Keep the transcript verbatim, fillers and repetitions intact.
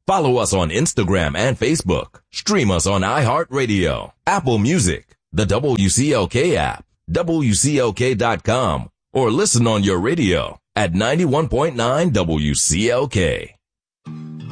Follow us on Instagram and Facebook. Stream us on iHeartRadio, Apple Music, the W C L K app, W C L K dot com, or listen on your radio at ninety-one point nine W C L K.